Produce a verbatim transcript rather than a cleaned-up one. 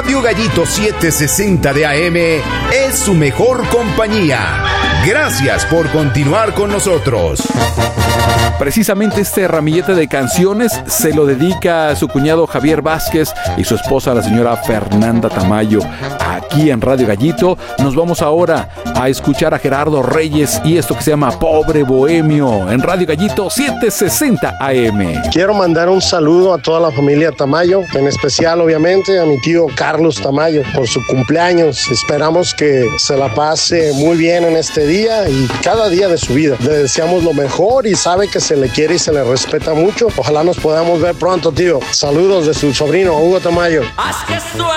Radio Gallito setecientos sesenta de A M es su mejor compañía. Gracias por continuar con nosotros. Precisamente este ramillete de canciones se lo dedica a su cuñado Javier Vázquez y su esposa, la señora Fernanda Tamayo. Aquí en Radio Gallito nos vamos ahora a escuchar a Gerardo Reyes y esto que se llama Pobre Bohemio en Radio Gallito setecientos sesenta A M. Quiero mandar un saludo a toda la familia Tamayo, en especial obviamente a mi tío Carlos Tamayo por su cumpleaños. Esperamos que se la pase muy bien en este día y cada día de su vida. Le deseamos lo mejor y sabe que se le quiere y se le respeta mucho. Ojalá nos podamos ver pronto, tío. Saludos de su sobrino Hugo Tamayo. Haz que suene